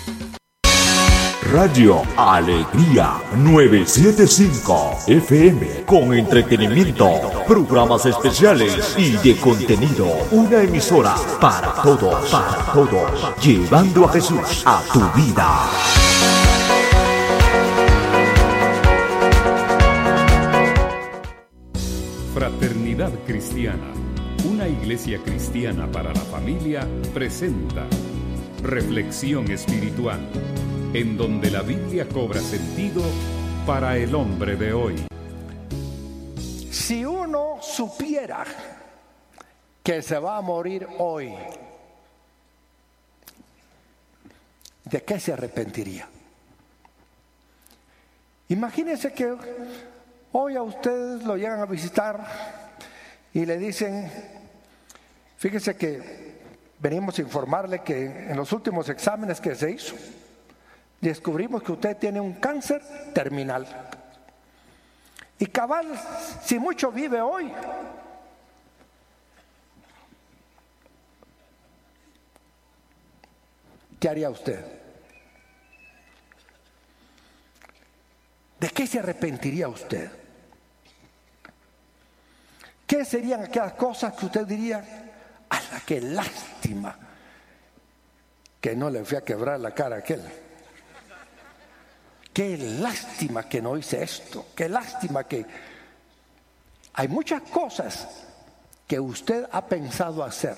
Radio Alegría 975 FM, con entretenimiento, programas especiales y de contenido. Una emisora para todos, llevando a Jesús a tu vida. Fraternidad Cristiana, una iglesia cristiana para la familia, presenta Reflexión Espiritual, en donde la Biblia cobra sentido para el hombre de hoy. Si uno supiera que se va a morir hoy, ¿de qué se arrepentiría? Imagínense que hoy a ustedes lo llegan a visitar y le dicen: fíjese que venimos a informarle que en los últimos exámenes que se hizo, descubrimos que usted tiene un cáncer terminal. Y cabal, si mucho vive hoy, ¿qué haría usted? ¿De qué se arrepentiría usted? ¿Qué serían aquellas cosas que usted diría: ¡ala, qué lástima que no le fui a quebrar la cara a aquel! ¡Qué lástima que no hice esto! ¡Qué lástima que... Hay muchas cosas que usted ha pensado hacer,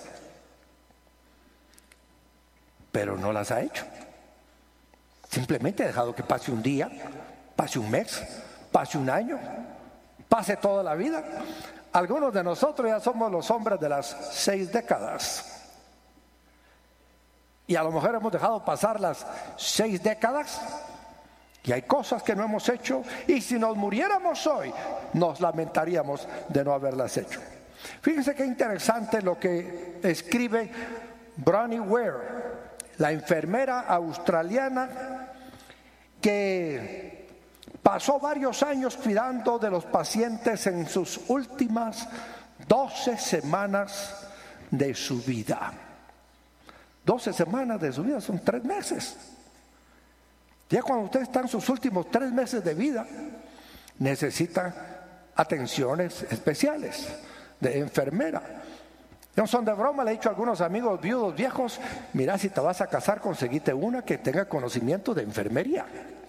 pero no las ha hecho. Simplemente ha dejado que pase un día, pase un mes, pase un año, pase toda la vida. Algunos de nosotros ya somos los hombres de las 6 décadas. Y a lo mejor hemos dejado pasar las 6 décadas y hay cosas que no hemos hecho, y si nos muriéramos hoy, nos lamentaríamos de no haberlas hecho. Fíjense qué interesante lo que escribe Bronnie Ware, la enfermera australiana que pasó varios años cuidando de los pacientes en sus últimas 12 semanas de su vida. 12 semanas de su vida son 3 meses. Ya cuando usted está en sus últimos 3 meses de vida, necesita atenciones especiales de enfermera. No son de broma, le he dicho a algunos amigos viudos viejos: mira, si te vas a casar, conseguite una que tenga conocimiento de enfermería.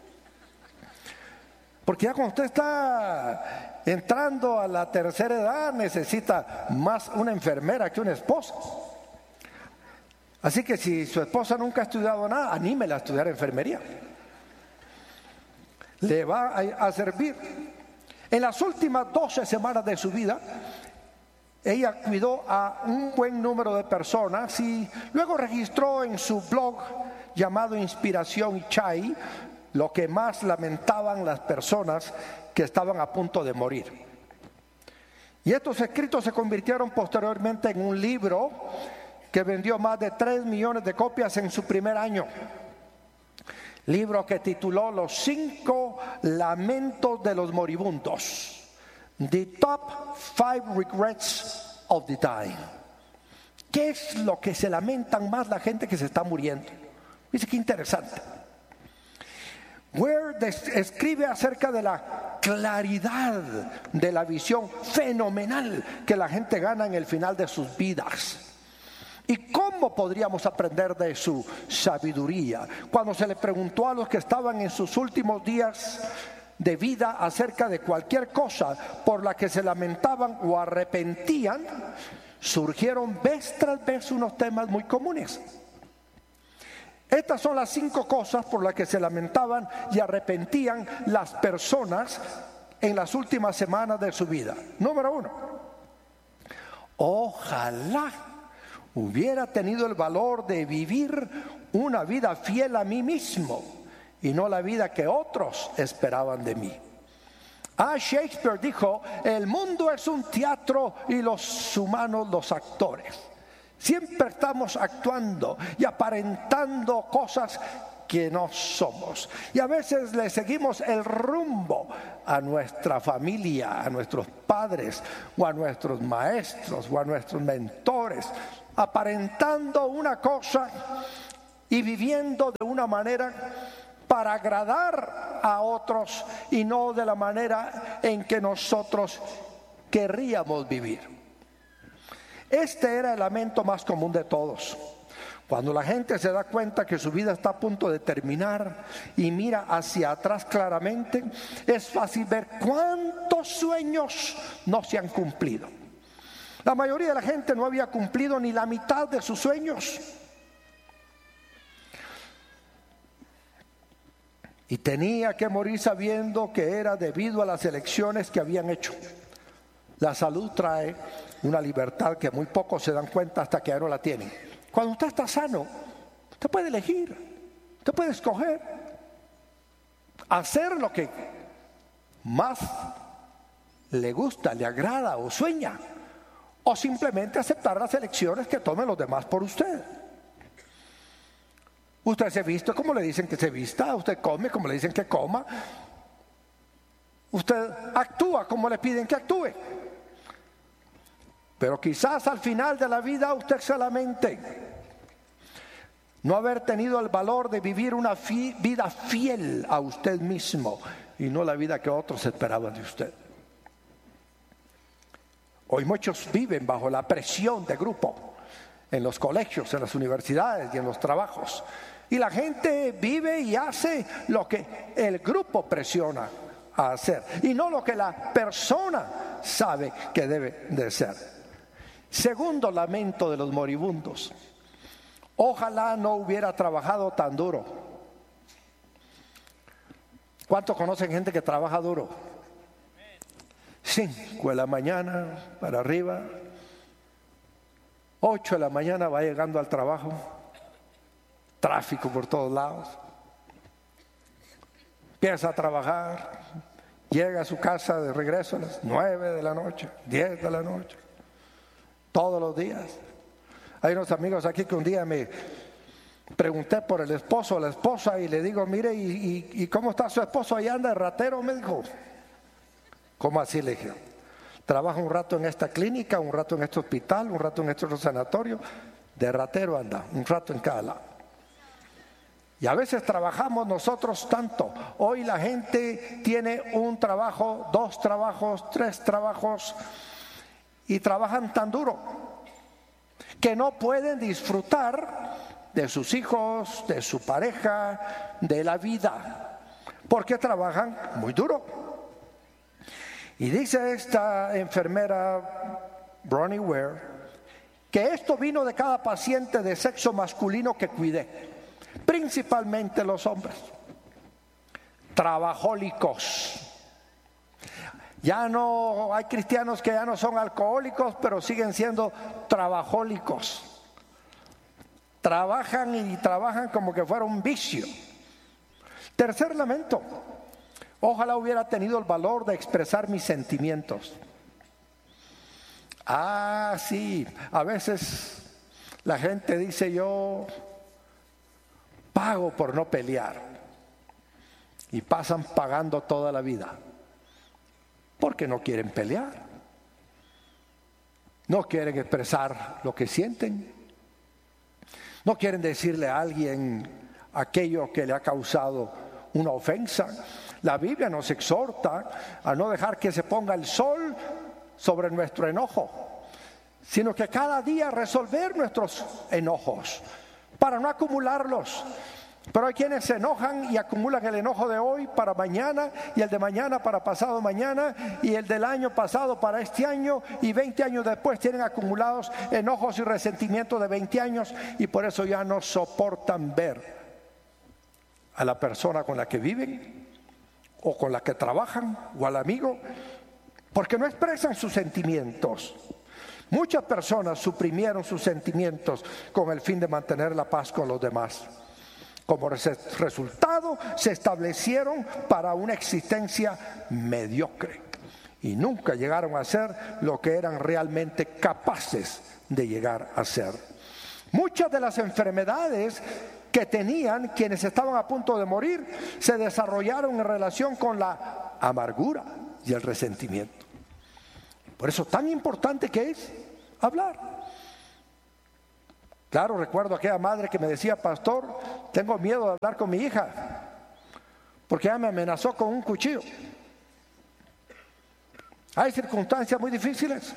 Porque ya cuando usted está entrando a la tercera edad, necesita más una enfermera que una esposa. Así que si su esposa nunca ha estudiado nada, anímela a estudiar enfermería. Le va a servir. En las últimas 12 semanas de su vida, ella cuidó a un buen número de personas y luego registró en su blog llamado Inspiración Chai lo que más lamentaban las personas que estaban a punto de morir. Y estos escritos se convirtieron posteriormente en un libro que vendió más de 3 millones de copias en su primer año. Libro que tituló Los 5 lamentos de los moribundos. The Top 5 Regrets of the Dying. ¿Qué es lo que se lamentan más la gente que se está muriendo? Dice que interesante. Ware escribe acerca de la claridad de la visión fenomenal que la gente gana en el final de sus vidas. ¿Y cómo podríamos aprender de su sabiduría? Cuando se le preguntó a los que estaban en sus últimos días de vida acerca de cualquier cosa por la que se lamentaban o arrepentían, surgieron vez tras vez unos temas muy comunes. Estas son las 5 cosas por las que se lamentaban y arrepentían las personas en las últimas semanas de su vida. Número 1: ojalá hubiera tenido el valor de vivir una vida fiel a mí mismo y no la vida que otros esperaban de mí. Shakespeare dijo: el mundo es un teatro y los humanos los actores. Siempre estamos actuando y aparentando cosas que no somos. Y a veces le seguimos el rumbo a nuestra familia, a nuestros padres, o a nuestros maestros, o a nuestros mentores, aparentando una cosa y viviendo de una manera para agradar a otros y no de la manera en que nosotros querríamos vivir. Este era el lamento más común de todos. Cuando la gente se da cuenta que su vida está a punto de terminar y mira hacia atrás claramente, es fácil ver cuántos sueños no se han cumplido. La mayoría de la gente no había cumplido ni la mitad de sus sueños. Y tenía que morir sabiendo que era debido a las elecciones que habían hecho. La salud trae una libertad que muy pocos se dan cuenta hasta que ya no la tienen. Cuando usted está sano, usted puede elegir, usted puede escoger hacer lo que más le gusta, le agrada o sueña, o simplemente aceptar las elecciones que tomen los demás por usted. Usted se viste como le dicen que se vista, usted come como le dicen que coma, usted actúa como le piden que actúe. Pero quizás al final de la vida usted se lamente no haber tenido el valor de vivir una vida fiel a usted mismo y no la vida que otros esperaban de usted. Hoy muchos viven bajo la presión de grupo en los colegios, en las universidades y en los trabajos. Y la gente vive y hace lo que el grupo presiona a hacer y no lo que la persona sabe que debe de ser. Segundo lamento de los moribundos: ojalá no hubiera trabajado tan duro. ¿Cuántos conocen gente que trabaja duro? 5 de la mañana para arriba, 8 de la mañana va llegando al trabajo, tráfico por todos lados, empieza a trabajar, llega a su casa de regreso a las 9 de la noche, 10 de la noche, todos los días. Hay unos amigos aquí que un día me pregunté por el esposo o la esposa y le digo, mire, ¿y cómo está su esposo? Ahí anda de ratero, me dijo. ¿Cómo así? Le dije, trabaja un rato en esta clínica, un rato en este hospital, un rato en este otro sanatorio, de ratero anda, un rato en cada lado. Y a veces trabajamos nosotros tanto. Hoy la gente tiene un trabajo, 2 trabajos, 3 trabajos y trabajan tan duro que no pueden disfrutar de sus hijos, de su pareja, de la vida, porque trabajan muy duro. Y dice esta enfermera, Bronnie Ware, que esto vino de cada paciente de sexo masculino que cuidé, principalmente los hombres, trabajólicos. Ya no hay cristianos que ya no son alcohólicos, pero siguen siendo trabajólicos. Trabajan y trabajan como que fuera un vicio. Tercer lamento: ojalá hubiera tenido el valor de expresar mis sentimientos. Sí, a veces la gente dice, yo pago por no pelear, y pasan pagando toda la vida porque no quieren pelear, no quieren expresar lo que sienten, no quieren decirle a alguien aquello que le ha causado una ofensa. La Biblia nos exhorta a no dejar que se ponga el sol sobre nuestro enojo, sino que cada día resolver nuestros enojos para no acumularlos. Pero hay quienes se enojan y acumulan el enojo de hoy para mañana, y el de mañana para pasado mañana, y el del año pasado para este año, y 20 años después tienen acumulados enojos y resentimientos de 20 años, y por eso ya no soportan ver a la persona con la que viven o con la que trabajan o al amigo, porque no expresan sus sentimientos. Muchas personas suprimieron sus sentimientos con el fin de mantener la paz con los demás. Como resultado, se establecieron para una existencia mediocre y nunca llegaron a ser lo que eran realmente capaces de llegar a ser. Muchas de las enfermedades que tenían quienes estaban a punto de morir se desarrollaron en relación con la amargura y el resentimiento. Por eso tan importante que es hablar. Claro, recuerdo aquella madre que me decía: pastor, tengo miedo de hablar con mi hija, porque ella me amenazó con un cuchillo. Hay circunstancias muy difíciles,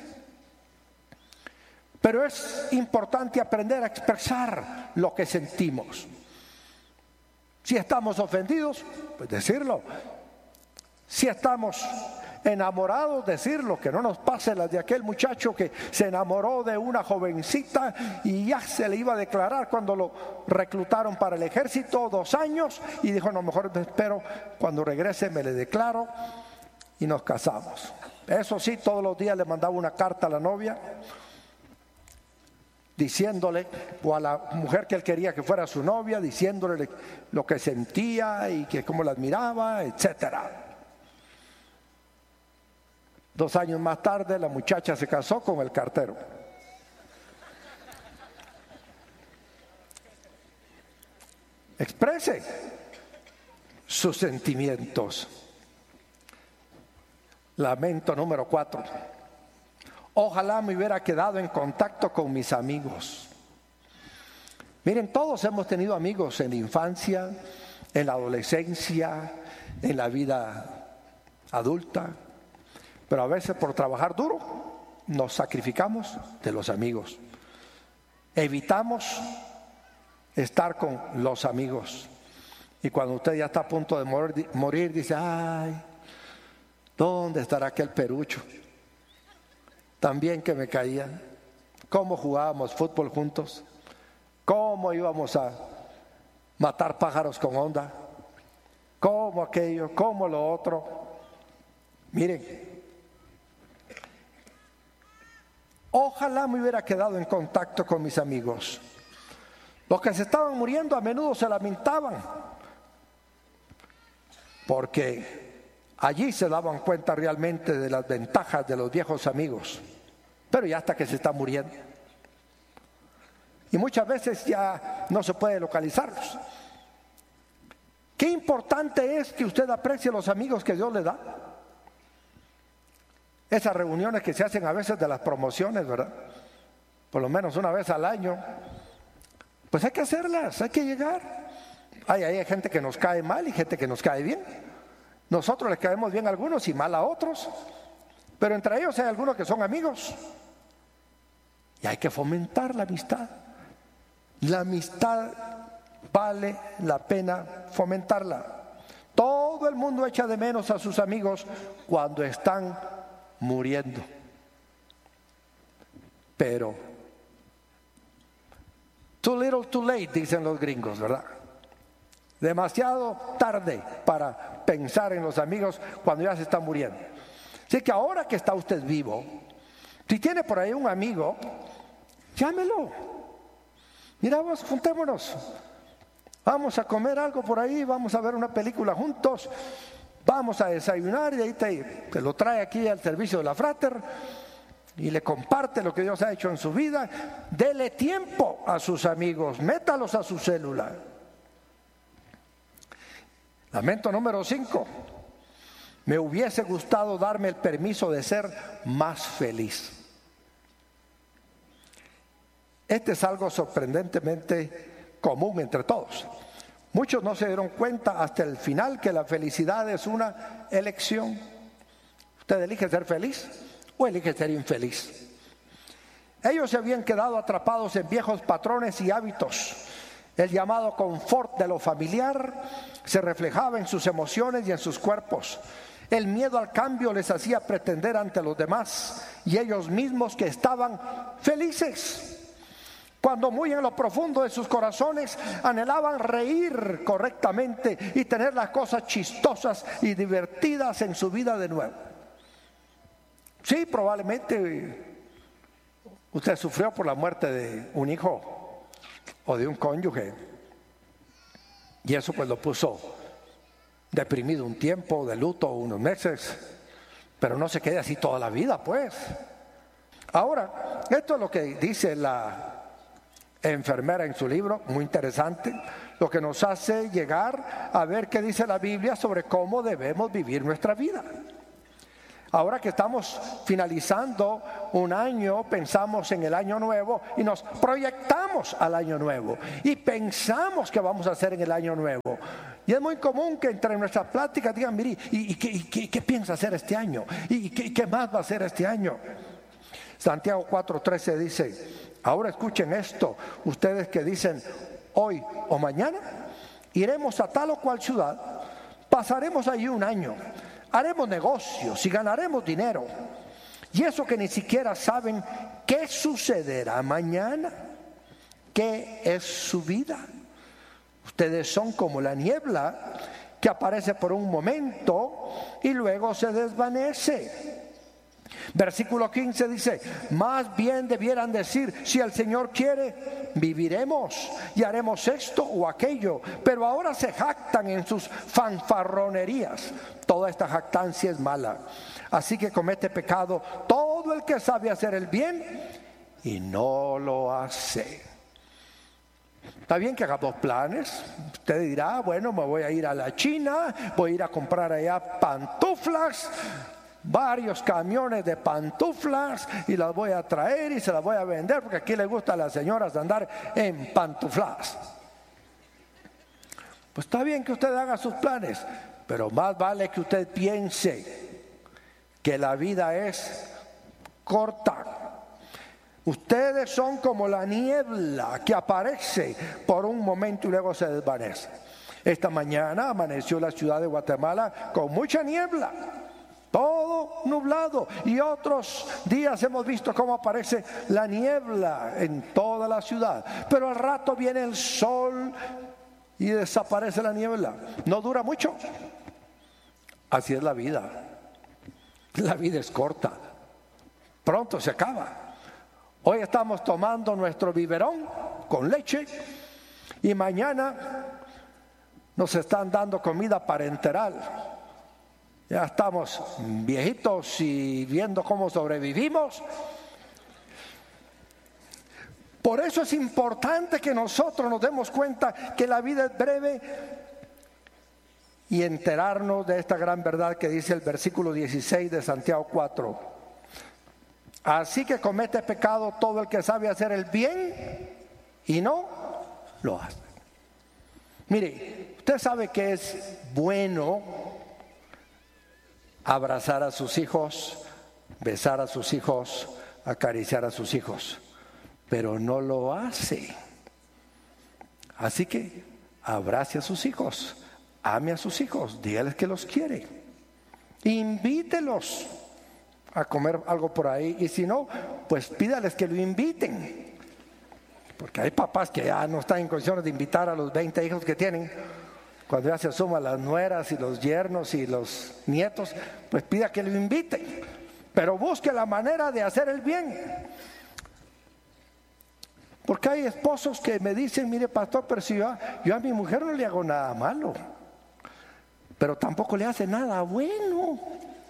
pero es importante aprender a expresar lo que sentimos. Si estamos ofendidos, pues decirlo. Si estamos enamorados, decirlo, que no nos pase las de aquel muchacho que se enamoró de una jovencita y ya se le iba a declarar cuando lo reclutaron para el ejército, 2 años, y dijo: no, mejor me espero, cuando regrese me le declaro, y nos casamos. Eso sí, todos los días le mandaba una carta a la novia diciéndole, o a la mujer que él quería que fuera su novia, diciéndole lo que sentía y que cómo la admiraba, etcétera. 2 años más tarde, la muchacha se casó con el cartero. Exprese sus sentimientos. Lamento número 4. Ojalá me hubiera quedado en contacto con mis amigos. Miren, todos hemos tenido amigos en la infancia, en la adolescencia, en la vida adulta. Pero a veces, por trabajar duro, nos sacrificamos de los amigos. Evitamos estar con los amigos. Y cuando usted ya está a punto de morir, dice: ay, ¿dónde estará aquel perucho? También que me caía. ¿Cómo jugábamos fútbol juntos? ¿Cómo íbamos a matar pájaros con onda? ¿Cómo aquello? ¿Cómo lo otro? Miren, ojalá me hubiera quedado en contacto con mis amigos. Los que se estaban muriendo a menudo se lamentaban, porque allí se daban cuenta realmente de las ventajas de los viejos amigos, pero ya hasta que se está muriendo. Y muchas veces ya no se puede localizarlos. Qué importante es que usted aprecie los amigos que Dios le da. Esas reuniones que se hacen a veces de las promociones, ¿verdad? Por lo menos una vez al año. Pues hay que hacerlas, hay que llegar. Hay gente que nos cae mal y gente que nos cae bien. Nosotros les caemos bien a algunos y mal a otros, pero entre ellos hay algunos que son amigos. Y hay que fomentar la amistad. La amistad vale la pena fomentarla. Todo el mundo echa de menos a sus amigos cuando están muriendo. Pero too little too late, dicen los gringos, ¿verdad? Demasiado tarde para pensar en los amigos cuando ya se está muriendo. Así que ahora que está usted vivo, si tiene por ahí un amigo, llámelo. Mira, vos, juntémonos. Vamos a comer algo por ahí, vamos a ver una película juntos, vamos a desayunar, y ahí te lo trae aquí al servicio de la Frater y le comparte lo que Dios ha hecho en su vida. Dele tiempo a sus amigos, métalos a su célula. Lamento número 5. Me hubiese gustado darme el permiso de ser más feliz. Este es algo sorprendentemente común entre todos. Muchos no se dieron cuenta hasta el final que la felicidad es una elección. Usted elige ser feliz o elige ser infeliz. Ellos se habían quedado atrapados en viejos patrones y hábitos. El llamado confort de lo familiar se reflejaba en sus emociones y en sus cuerpos. El miedo al cambio les hacía pretender ante los demás y ellos mismos que estaban felices, cuando muy en lo profundo de sus corazones anhelaban reír correctamente y tener las cosas chistosas y divertidas en su vida de nuevo. Sí, probablemente usted sufrió por la muerte de un hijo o de un cónyuge, y eso pues lo puso deprimido un tiempo, de luto unos meses, pero no se quede así toda la vida, pues. Ahora, esto es lo que dice la enfermera en su libro, muy interesante, lo que nos hace llegar a ver qué dice la Biblia sobre cómo debemos vivir nuestra vida. Ahora que estamos finalizando un año, pensamos en el año nuevo y nos proyectamos al año nuevo y pensamos qué vamos a hacer en el año nuevo. Y es muy común que entre nuestras pláticas digan, mire, ¿y qué piensa hacer este año? ¿Y qué más va a hacer este año? Santiago 4:13 dice, ahora escuchen esto, ustedes que dicen, hoy o mañana iremos a tal o cual ciudad, pasaremos allí un año, haremos negocios y ganaremos dinero. Y eso que ni siquiera saben qué sucederá mañana, qué es su vida. Ustedes son como la niebla que aparece por un momento y luego se desvanece. Versículo 15 dice, más bien debieran decir, si el Señor quiere, viviremos y haremos esto o aquello, pero ahora se jactan en sus fanfarronerías. Toda esta jactancia es mala. Así que comete pecado todo el que sabe hacer el bien y no lo hace. Está bien que haga dos planes. Usted dirá, bueno, me voy a ir a la China, voy a ir a comprar allá pantuflas, varios camiones de pantuflas, y las voy a traer y se las voy a vender, porque aquí les gusta a las señoras andar en pantuflas. Pues está bien que usted haga sus planes, pero más vale que usted piense que la vida es corta. Ustedes son como la niebla que aparece por un momento y luego se desvanece. Esta mañana amaneció la ciudad de Guatemala con mucha niebla, todo nublado, y otros días hemos visto cómo aparece la niebla en toda la ciudad, pero al rato viene el sol y desaparece la niebla. No dura mucho. Así es la vida. La vida es corta, pronto se acaba. Hoy estamos tomando nuestro biberón con leche y mañana nos están dando comida parenteral. Ya estamos viejitos y viendo cómo sobrevivimos. Por eso es importante que nosotros nos demos cuenta que la vida es breve y enterarnos de esta gran verdad que dice el versículo 16 de Santiago 4. Así que comete pecado todo el que sabe hacer el bien y no lo hace. Mire, usted sabe que es bueno abrazar a sus hijos, besar a sus hijos, acariciar a sus hijos, pero no lo hace. Así que abrace a sus hijos, ame a sus hijos, dígales que los quiere, invítelos a comer algo por ahí, y si no, pues pídales que lo inviten, porque hay papás que ya no están en condiciones de invitar a los 20 hijos que tienen. Cuando ya se suman las nueras y los yernos y los nietos, pues pida que lo inviten, pero busque la manera de hacer el bien. Porque hay esposos que me dicen, mire pastor, pero si yo a mi mujer no le hago nada malo, pero tampoco le hace nada bueno.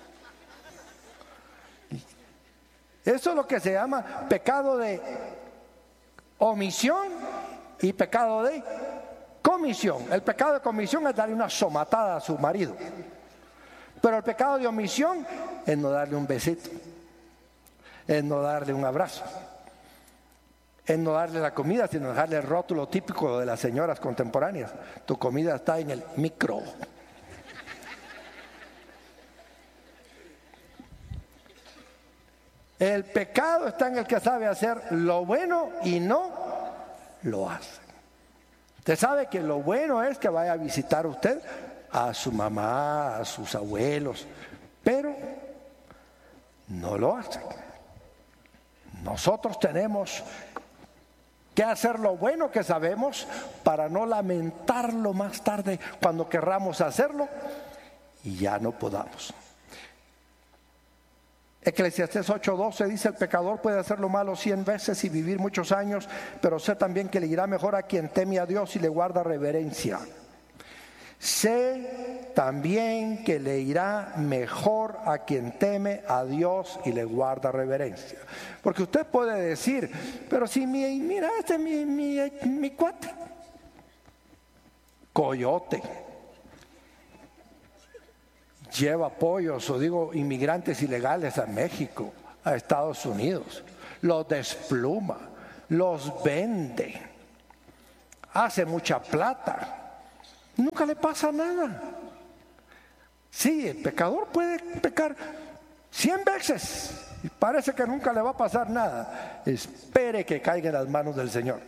Eso es lo que se llama pecado de omisión y pecado de comisión. El pecado de comisión es darle una somatada a su marido, pero el pecado de omisión es no darle un besito, es no darle un abrazo, es no darle la comida, sino dejarle el rótulo típico de las señoras contemporáneas: tu comida está en el micro. El pecado está en el que sabe hacer lo bueno y no lo hace. Usted sabe que lo bueno es que vaya a visitar usted a su mamá, a sus abuelos, pero no lo hace. Nosotros tenemos que hacer lo bueno que sabemos para no lamentarlo más tarde cuando querramos hacerlo y ya no podamos. Eclesiastés 8:12 dice: el pecador puede hacer lo malo 100 veces y vivir muchos años, pero sé también que le irá mejor a quien teme a Dios y le guarda reverencia. Sé también que le irá mejor a quien teme a Dios y le guarda reverencia. Porque usted puede decir: pero si mira, este es mi cuate, coyote, lleva pollos, o digo, inmigrantes ilegales a México, a Estados Unidos, los despluma, los vende, hace mucha plata, nunca le pasa nada. Sí, el pecador puede pecar 100 veces y parece que nunca le va a pasar nada. Espere que caiga en las manos del Señor.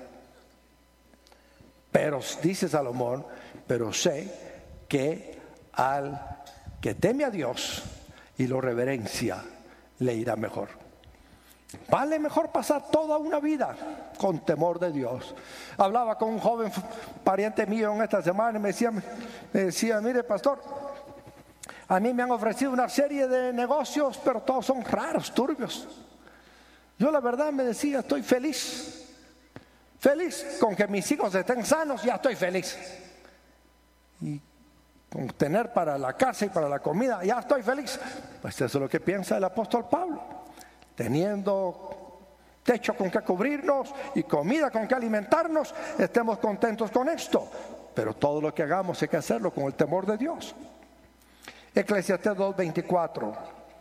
Pero dice Salomón, pero sé que al que teme a Dios y lo reverencia, le irá mejor. Vale mejor pasar toda una vida con temor de Dios. Hablaba con un joven pariente mío en esta semana y me decía, mire pastor, a mí me han ofrecido una serie de negocios, pero todos son raros, turbios. Yo la verdad me decía, estoy feliz con que mis hijos estén sanos, ya estoy feliz. Y con tener para la casa y para la comida, ya estoy feliz. Pues eso es lo que piensa el apóstol Pablo. Teniendo techo con que cubrirnos y comida con que alimentarnos, estemos contentos con esto. Pero todo lo que hagamos hay que hacerlo con el temor de Dios. Eclesiastés 2:24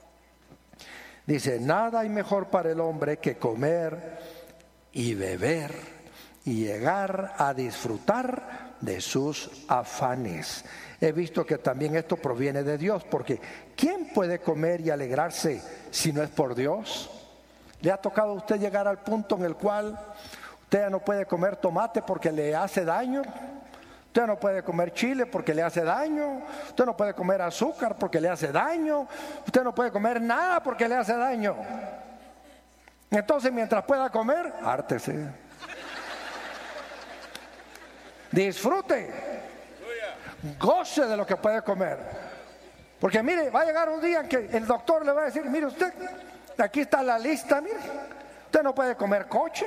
dice, nada hay mejor para el hombre que comer y beber y llegar a disfrutar de sus afanes. He visto que también esto proviene de Dios, porque ¿quién puede comer y alegrarse si no es por Dios? ¿Le ha tocado a usted llegar al punto en el cual usted ya no puede comer tomate porque le hace daño? Usted no puede comer chile porque le hace daño. Usted no puede comer azúcar porque le hace daño. Usted no puede comer nada porque le hace daño. Entonces, mientras pueda comer, hártese. Disfrute. Goce de lo que puede comer. Porque mire, va a llegar un día en que el doctor le va a decir, mire usted, aquí está la lista, mire. Usted no puede comer coche.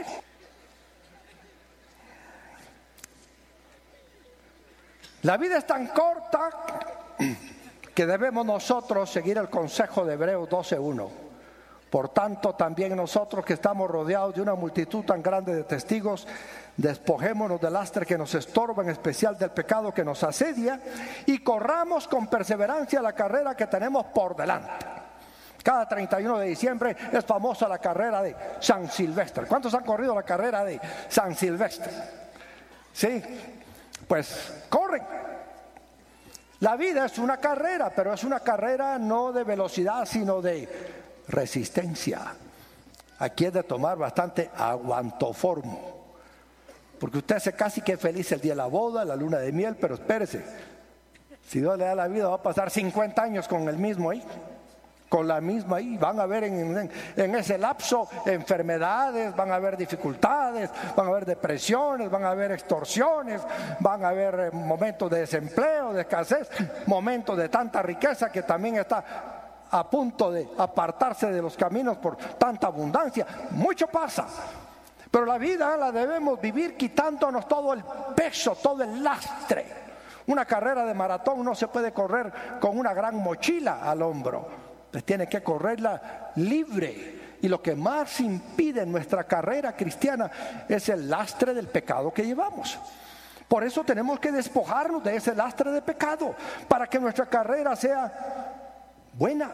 La vida es tan corta que debemos nosotros seguir el consejo de Hebreos 12:1. Por tanto, también nosotros que estamos rodeados de una multitud tan grande de testigos, despojémonos del lastre que nos estorba, en especial del pecado que nos asedia, y corramos con perseverancia la carrera que tenemos por delante. Cada 31 de diciembre es famosa la carrera de San Silvestre. ¿Cuántos han corrido la carrera de San Silvestre? Sí, pues corren. La vida es una carrera, pero es una carrera no de velocidad, sino de resistencia. Aquí es de tomar bastante aguantoformo, porque usted se casi que feliz el día de la boda, la luna de miel, pero espérese, si Dios le da la vida va a pasar 50 años con el mismo ahí, con la misma ahí. Van a haber en ese lapso enfermedades, van a haber dificultades, van a haber depresiones, van a haber extorsiones, van a haber momentos de desempleo, de escasez, momentos de tanta riqueza que también está a punto de apartarse de los caminos por tanta abundancia. Mucho pasa, pero la vida la debemos vivir quitándonos todo el peso, todo el lastre. Una carrera de maratón no se puede correr con una gran mochila al hombro, pues tiene que correrla libre. Y lo que más impide en nuestra carrera cristiana es el lastre del pecado que llevamos. Por eso tenemos que despojarnos de ese lastre de pecado, para que nuestra carrera sea buena.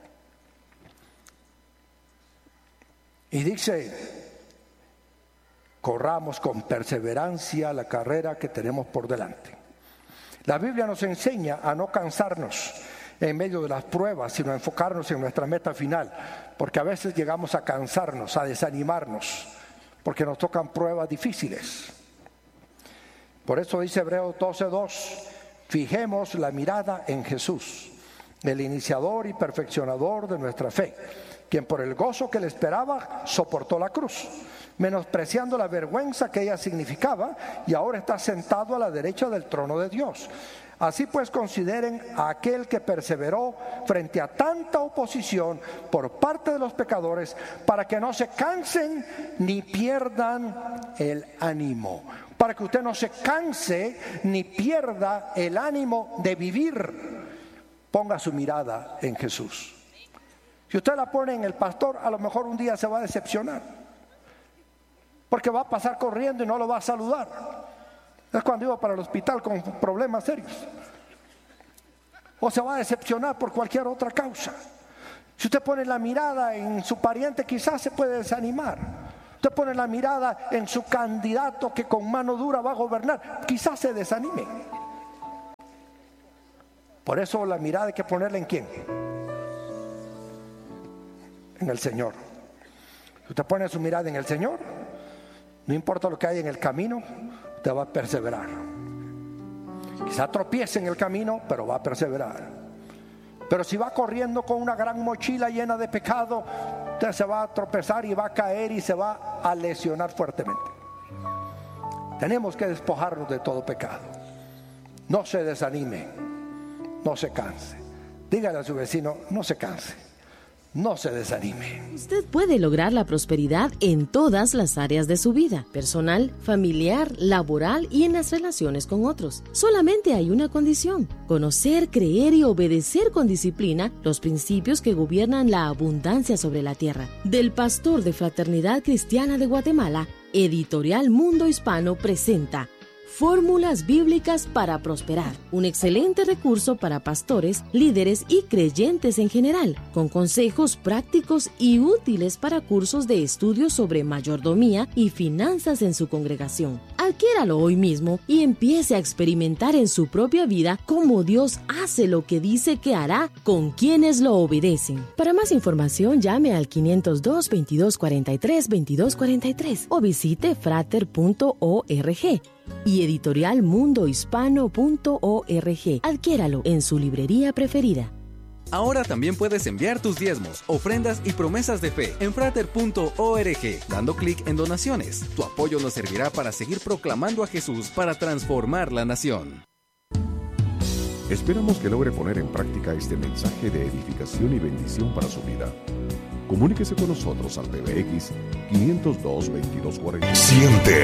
Y dice, corramos con perseverancia la carrera que tenemos por delante. La Biblia nos enseña a no cansarnos en medio de las pruebas, sino a enfocarnos en nuestra meta final, porque a veces llegamos a cansarnos, a desanimarnos, porque nos tocan pruebas difíciles. Por eso dice Hebreos 12:2, fijemos la mirada en Jesús, el iniciador y perfeccionador de nuestra fe, quien por el gozo que le esperaba soportó la cruz, menospreciando la vergüenza que ella significaba, y ahora está sentado a la derecha del trono de Dios. Así pues, consideren a aquel que perseveró frente a tanta oposición por parte de los pecadores, para que no se cansen ni pierdan el ánimo. Para que usted no se canse ni pierda el ánimo de vivir, ponga su mirada en Jesús. Si usted la pone en el pastor, a lo mejor un día se va a decepcionar, porque va a pasar corriendo y no lo va a saludar. Es cuando iba para el hospital con problemas serios. o se va a decepcionar por cualquier otra causa. Si usted pone la mirada en su pariente, quizás se puede desanimar. Usted pone la mirada en su candidato que con mano dura va a gobernar, quizás se desanime. Por eso la mirada hay que ponerla ¿en quién? En el Señor. Si usted pone su mirada en el Señor, no importa lo que hay en el camino, usted va a perseverar. Quizá tropiece en el camino, pero va a perseverar. Pero si va corriendo con una gran mochila llena de pecado, usted se va a tropezar y va a caer y se va a lesionar fuertemente. Tenemos que despojarnos de todo pecado. No se desanime, no se canse. Dígale a su vecino, no se canse, no se desanime. Usted puede lograr la prosperidad en todas las áreas de su vida, personal, familiar, laboral y en las relaciones con otros. Solamente hay una condición: conocer, creer y obedecer con disciplina los principios que gobiernan la abundancia sobre la tierra. Del pastor de Fraternidad Cristiana de Guatemala, Editorial Mundo Hispano presenta Fórmulas Bíblicas para Prosperar, un excelente recurso para pastores, líderes y creyentes en general, con consejos prácticos y útiles para cursos de estudio sobre mayordomía y finanzas en su congregación. Adquiéralo hoy mismo y empiece a experimentar en su propia vida cómo Dios hace lo que dice que hará con quienes lo obedecen. Para más información, llame al 502-2243-2243 o visite frater.org y editorialmundohispano.org. Adquiéralo en su librería preferida. Ahora también puedes enviar tus diezmos, ofrendas y promesas de fe en frater.org, dando clic en donaciones. Tu apoyo nos servirá para seguir proclamando a Jesús para transformar la nación. Esperamos que logre poner en práctica este mensaje de edificación y bendición para su vida. Comuníquese con nosotros al PBX 502-2240. Siente